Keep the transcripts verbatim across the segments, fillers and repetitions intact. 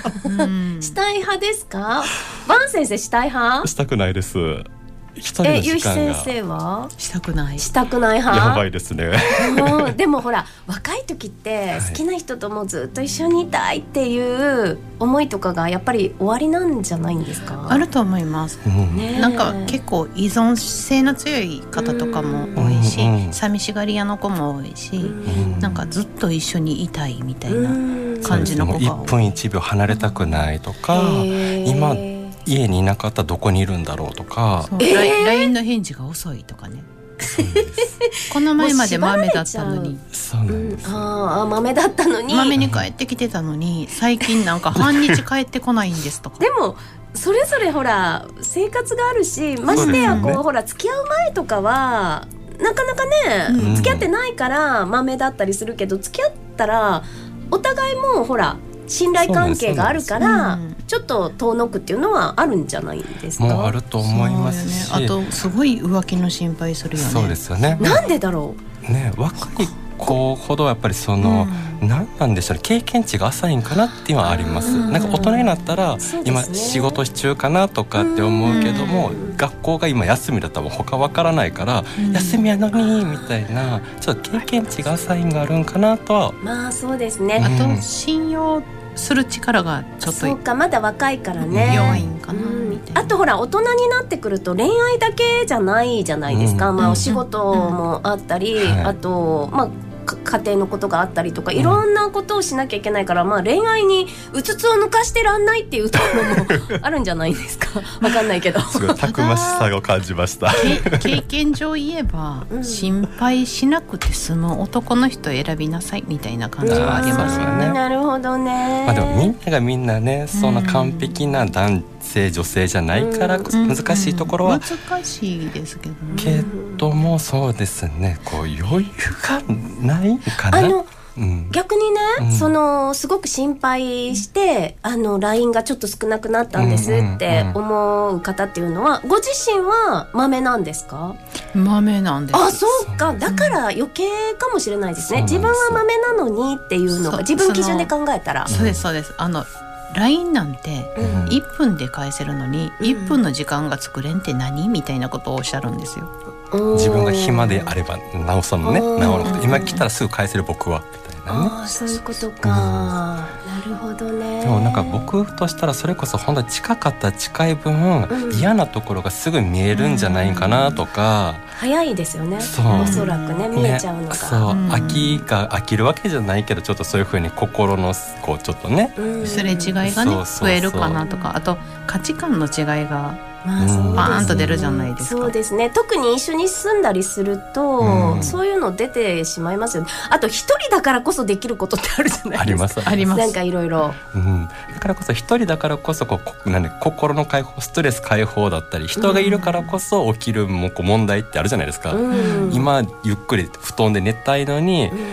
うん、 したい派ですか？バン先生したい派？ したくないです。一人の時間が。 え、ゆうひ先生はしたくない。 したくない派？ やばいですね。 うん、でもほら若い時って好きな人ともずっと一緒にいたいっていう思いとかがやっぱり終わりなんじゃないんですか？ あると思います、 うんねえ、 なんか結構依存性の強い方とかも多いし、 うんうん、 寂しがり屋の子も多いし、 うん、 なんかずっと一緒にいたいみたいなうん感じの子が多い。 いっぷんいちびょう離れたくないとか、 へー、 今家にいなかったらどこにいるんだろうとか、 そう、えー、ライン の返事が遅いとかね。この前まで豆だったのに、 そうなんです、 うん、ああ豆だったのに豆に帰ってきてたのに最近なんか半日帰ってこないんですとか。 でもそれぞれほら生活があるし、ましてやこう、 そうですよね、 ほら付き合う前とかはなかなかね、 うん、 付き合ってないから豆だったりするけど、付き合ったらお互いもほら信頼関係があるから、 うん、 ちょっと遠のくっていうのはあるんじゃないですか？ もうあると思いますし、 そうよね、あとすごい浮気の心配するよね。 そうですよね。 なんでだろうね、若い子ほどやっぱりその、うん、何なんでしょうね、経験値が浅いんかなっていうのはあります、うん、なんか大人になったら、ね、今仕事中かなとかって思うけども、うん、学校が今休みだったら他わからないから、うん、休みやのにみたいな、ちょっと経験値が浅いんがあるんかなとは。 まあそうですね、 あと信用する力がちょっとそうか、まだ若いからね、 弱いんかなみたいな、 うん、あとほら大人になってくると恋愛だけじゃないじゃないですか、うん、まあ、お仕事もあったり、うん、あとまあ家庭のことがあったりとか、いろんなことをしなきゃいけないから、まあ、恋愛にうつつを抜かしてらんないっていうところもあるんじゃないですか。わかんないけどすごいたくましさを感じました経験上言えば、うん、心配しなくて済む男の人を選びなさいみたいな感じはありますよね。 なるほどね、 まあ、でもみんながみんなね、そんな完璧な男性女性じゃないから難しいところは、 難しいですけどね、 けどもそうですね、こう余裕がないかな。 あの、 うん、 逆にね、 うん、そのすごく心配してあの ライン がちょっと少なくなったんですって思う方っていうのは、ご自身は豆なんですか？ 豆なんです。 あ、そうか、だから余計かもしれないですね。自分は豆なのにっていうのが自分基準で考えたら。 そうですそうです。あのライン なんていっぷんで返せるのに、うん、いっぷんの時間が作れんって何みたいなことをおっしゃるんですよ。 自分が暇であれば直さのね、直らなくて今来たらすぐ返せる僕はみたいなね。 あ、そういうことか、うん、なるほどね。 でもなんか僕としたらそれこそ本当に近かったら近い分、うん、嫌なところがすぐ見えるんじゃないかなとか、 うん、早いですよね。 そうおそらくね、見えちゃうのが、ね、 そう、うん、飽きが飽きるわけじゃないけど、ちょっとそういう風に心のこうちょっとね、 うん、すれ違いがね、そうそうそう、増えるかなとか、あと価値観の違いがまあそうですね、 バーンと出るじゃないですか。 そうですね、特に一緒に住んだりすると、うん、そういうの出てしまいますよね。あと一人だからこそできることってあるじゃないですか。 ありますあります。 なんかいろいろ、 だからこそ一人だからこそこうなんで心の解放、ストレス解放だったり、人がいるからこそ起きるもこう問題ってあるじゃないですか、うん、今ゆっくり布団で寝たいのに、うん、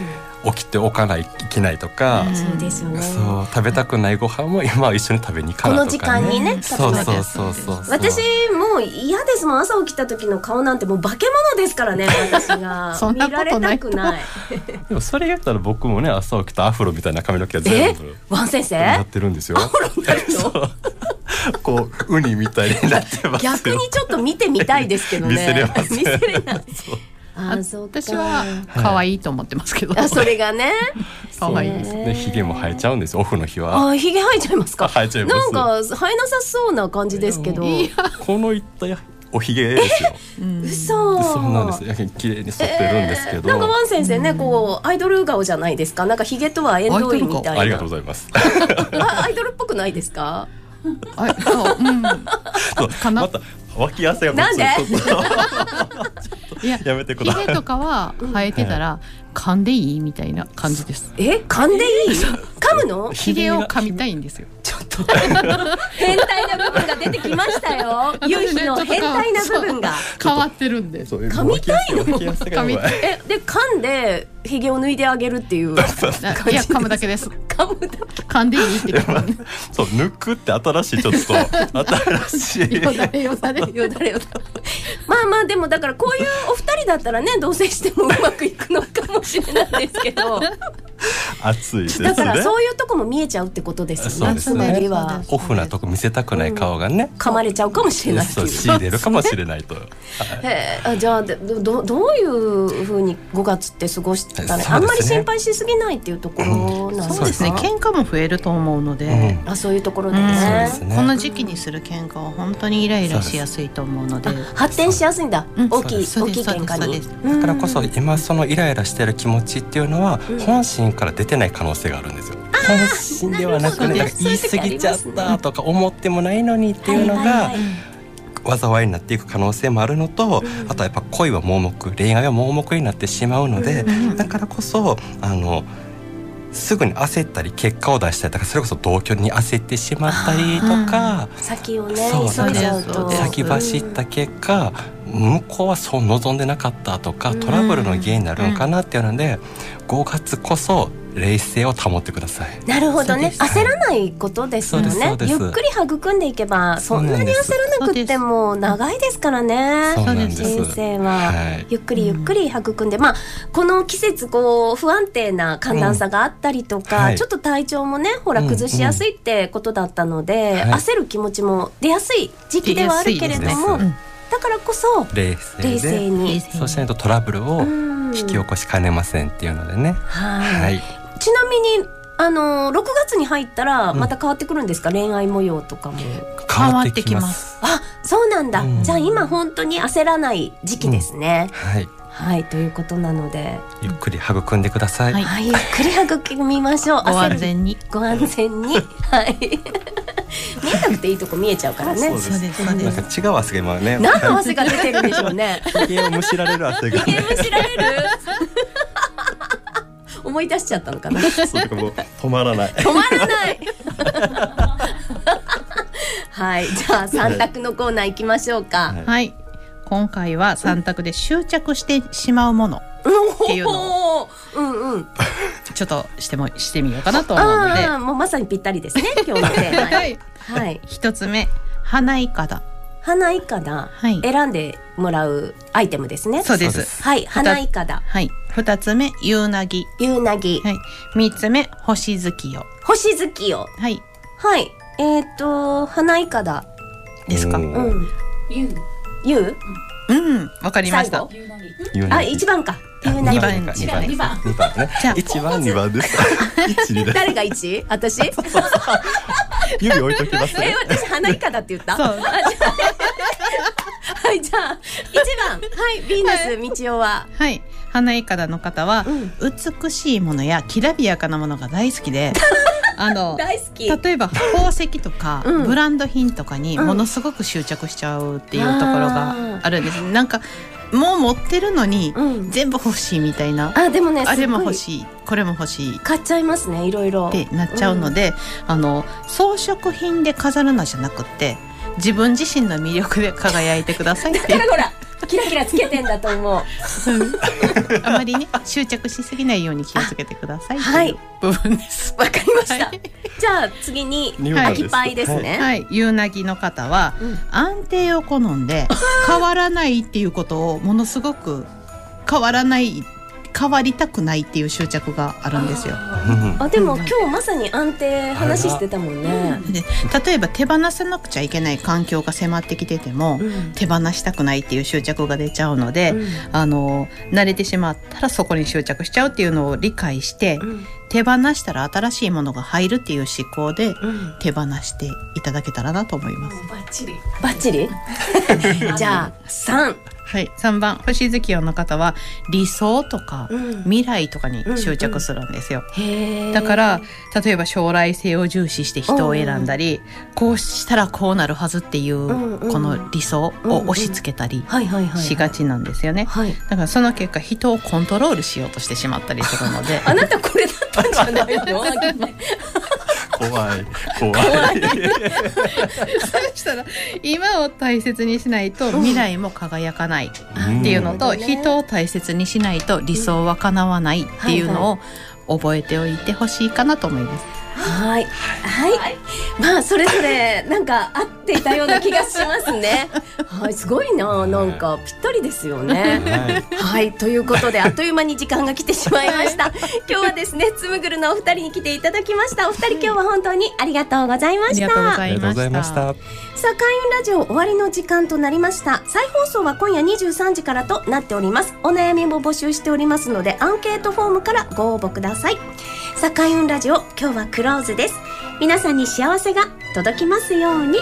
起きておかないといけないとか、 うん、そうですよね。 そう、食べたくないご飯も今は一緒に食べに行かなとか、ね、 この時間にね、 そうそうそうそうそう。 私もう嫌ですもん、朝起きた時の顔なんてもう化け物ですからね、私がそんなことない見られたくないでもそれ言ったら僕もね、朝起きたアフロみたいな髪の毛は全部ワン先生なってるんですよ。 アフロになるのこうウニみたいになってますよ。 逆にちょっと見てみたいですけどね。 見せれます見せれない。あ、そうか。 私は可愛いと思ってますけど、 はい、あ、それがね可愛いですね。ヒゲも生えちゃうんですよ、オフの日は。 あ、ヒゲ生えちゃいますか。 生えちゃいます。 なんか生えなさそうな感じですけど、 このいったおひげですよ。 嘘。 そうなんです。綺麗に剃ってるんですけど、 えー、なんかワン先生ね、こうアイドル顔じゃないですか。なんかヒゲとは縁遠いみたいな。 ありがとうございますあ、アイドルっぽくないですか。 あ、うん、 かな。また脇汗がなんでいや、 やめてください。 ヒゲとかは生えてたら噛んでいいみたいな感じです。 え、噛んでいい噛むの。 ヒゲを噛みたいんですよ。 ちょっと変態な部分が出てきましたよ。夕日の変態な部分が変わってるんで、 噛みたいの。 噛みえ、で噛んでヒゲを抜いてあげるっていう。いや、 噛むだけです。 噛むだけ。 噛んでいいってことね。 そう、抜くって新しい、ちょっと新しい。 よだれよだれよだれよだれ。まあまあ、でもだからこういうお二人だったらね、同棲してもうまくいくのかもしれないですけど。 熱いですね。 だからそういうとこも見えちゃうってことですよね。つまりはオフなとこ見せたくない顔がね、 うん、噛まれちゃうかもしれない。 そう、仕入れるかもしれないと。はい、 へー、じゃあど、ど、どういうふうにごがつって過ごしたら、ね、あんまり心配しすぎないっていうところなんですか？ そうですね、喧嘩も増えると思うので、 うん、あ、そういうところでね、 うん、ね、この時期にする喧嘩は本当にイライラしやすいと思うので、 発展しやすいんだ、うん、大きい大きい喧嘩に。 だからこそ今そのイライラしてる気持ちっていうのは本心から出てない可能性があるんですよ。本心ではなく、ね、なんか言い過ぎちゃったとか思ってもないのにっていうのが災いになっていく可能性もあるのと、うん、あとはやっぱ恋は盲目、恋愛は盲目になってしまうので、うん、だからこそあのすぐに焦ったり結果を出したりとか、それこそ同居に焦ってしまったりとか、 うん、先をね急いじゃうと先走った結果、うん、向こうはそう望んでなかったとかトラブルの原因になるのかなっていうので、うん、ごがつこそ冷静を保ってください。 なるほどね、焦らないことですよね。ゆっくり育んでいけばそんなに焦らなくても長いですからね、人生は、はい、ゆっくりゆっくり育んで、うん、まあこの季節こう不安定な寒暖差があったりとか、うん、はい、ちょっと体調もねほら崩しやすいってことだったので、うんうん、焦る気持ちも出やすい時期ではあるけれども、だからこそ冷静で冷静に、 そうしないとトラブルを引き起こしかねませんっていうのでね、 はい、はい、ちなみにあのろくがつに入ったらまた変わってくるんですか、うん、恋愛模様とかも変わってきます。 あ、そうなんだ、うん、じゃあ今本当に焦らない時期ですね、うん、はい、はい、ということなのでゆっくり育んでください、 はいはい、ゆっくり育みましょう。 ご安全にご安全にはい見えなくていいとこ見えちゃうからね。 そうです、そうです、なんか違う汗が今ね、 何の汗が出てるんでしょうね。 ひげをむしられる汗が、 ね、ひげむしられる思い出しちゃったのかな。 そうか、もう止まらない止まらないはい、じゃあさん択のコーナー行きましょうか。 はい、はい、今回はさん択で執着してしまうものっていうのを、うんうん、ちょっとしてもしてみようかなと思うので、 あ、もうまさにぴったりですね今日のテーマ。はい、 はい、一つ目、花いかだ。 花いかだ、はい、選んでもらうアイテムですね。 そうです。 はい、花いかだ。 はい。二つ目、夕なぎ。 夕なぎ。 はい。三つ目、星月夜。 星月夜。 はい。 はい。えっと花いかだですか。うん。 夕。夕。 うん。わかりました。 あ、一番か。 二番。二番。 二番。二番ね。じゃあ一番二番です。 誰が一？私？ 指置いときます。 え、私花いかだって言った。そう。はい、じゃあ一番、はい、ヴィーナスみちおは、 はい、花いかだの方は、うん、美しいものやきらびやかなものが大好きであの大好き。 例えば宝石とか、うん、ブランド品とかにものすごく執着しちゃうっていうところがあるんです、うん、なんかもう持ってるのに、うん、全部欲しいみたいな。 あ、でもね、 あれも欲しい、これも欲しい、 買っちゃいますね、いろいろってなっちゃうので、うん、あの装飾品で飾るのじゃなくって自分自身の魅力で輝いてくださいって。 だからほらキラキラつけてんだと思うあまりね執着しすぎないように気をつけてくださいという部分です。 わ、はい、かりました、はい、じゃあ次に秋パイですね。 はい、夕なぎの方は、うん、安定を好んで変わらないっていうことをものすごく変わらない変わりたくないっていう執着があるんですよ。 あ、でも今日まさに安定話してたもんね。 で、例えば手放さなくちゃいけない環境が迫ってきてても、うん、手放したくないっていう執着が出ちゃうので、うん、あの慣れてしまったらそこに執着しちゃうっていうのを理解して、うん、手放したら新しいものが入るっていう思考で、うん、手放していただけたらなと思います。 バッチリバッチリじゃあさん、 はい、さんばん星月夜の方は理想とか、うん、未来とかに執着するんですよ、うんうん、だから例えば将来性を重視して人を選んだり、うん、こうしたらこうなるはずっていう、うんうん、この理想を押し付けたりしがちなんですよね。だからその結果人をコントロールしようとしてしまったりするのであなたこれだったんじゃないの怖い怖いそうしたら今を大切にしないと未来も輝かないっていうのと、うん、人を大切にしないと理想は叶わないっていうのを覚えておいてほしいかなと思います。 はいはい、はい、まあそれぞれなんか合っていたような気がしますね。はい、すごいな、なんかぴったりですよね。はい、はい、ということであっという間に時間が来てしまいました。今日はですね、つむぐるのお二人に来ていただきました。お二人今日は本当にありがとうございました。 ありがとうございました。さあ、開運ラジオ終わりの時間となりました。再放送は今夜にじゅうさんじからとなっております。お悩みも募集しておりますのでアンケートフォームからご応募ください。さあ、開運ラジオ今日はクローズです。皆さんに幸せが届きますように。